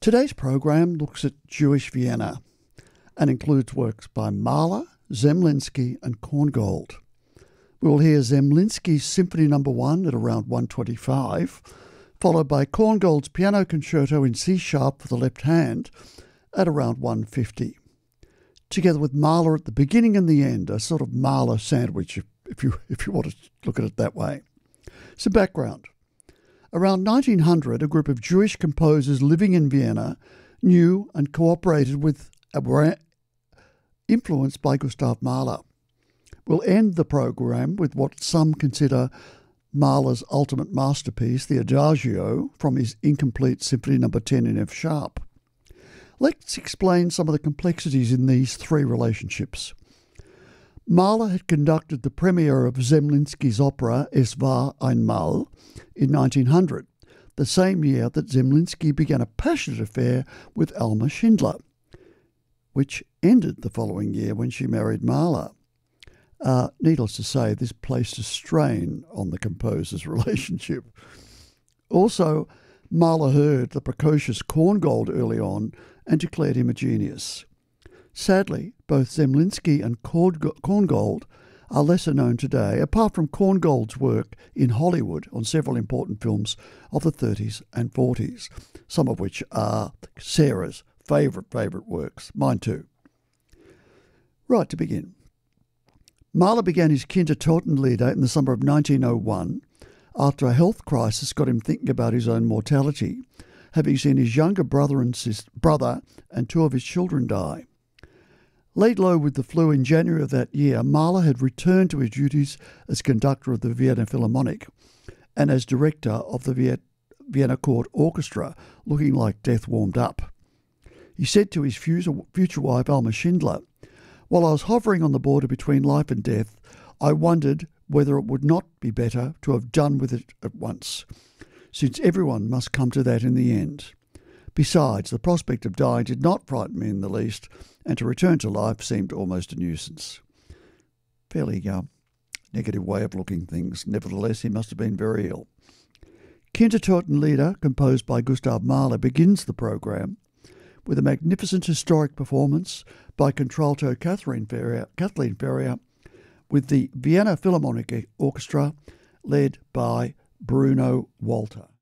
Today's program looks at Jewish Vienna and includes works by Mahler, Zemlinsky and Korngold. We will hear Zemlinsky's Symphony No. 1 at around 125, followed by Korngold's Piano Concerto in C-sharp for the left hand at around 150, together with Mahler at the beginning and the end, a sort of Mahler sandwich, if you want to look at it that way. Some background. Around 1900, a group of Jewish composers living in Vienna knew and cooperated with, influenced by Gustav Mahler. We'll end the program with what some consider Mahler's ultimate masterpiece, the Adagio, from his incomplete Symphony No. 10 in F sharp. Let's explain some of the complexities in these three relationships. Mahler had conducted the premiere of Zemlinsky's opera Es war einmal in 1900, the same year that Zemlinsky began a passionate affair with Alma Schindler, which ended the following year when she married Mahler. Needless to say, this placed a strain on the composer's relationship. Also, Mahler heard the precocious Korngold early on and declared him a genius. Sadly, both Zemlinsky and Korngold are lesser known today, apart from Korngold's work in Hollywood on several important films of the 30s and 40s, some of which are Sarah's favourite works, mine too. Right, to begin. Mahler began his Kindertotenlieder in the summer of 1901 after a health crisis got him thinking about his own mortality, having seen his younger brother and two of his children die. Laid low with the flu in January of that year, Mahler had returned to his duties as conductor of the Vienna Philharmonic and as director of the Vienna Court Orchestra, looking like death warmed up. He said to his future wife, Alma Schindler, "While I was hovering on the border between life and death, I wondered whether it would not be better to have done with it at once, since everyone must come to that in the end. Besides, the prospect of dying did not frighten me in the least, and to return to life seemed almost a nuisance." Fairly negative way of looking things. Nevertheless, he must have been very ill. Kindertotenlieder, composed by Gustav Mahler, begins the program with a magnificent historic performance by contralto Kathleen Ferrier with the Vienna Philharmonic Orchestra led by Bruno Walter.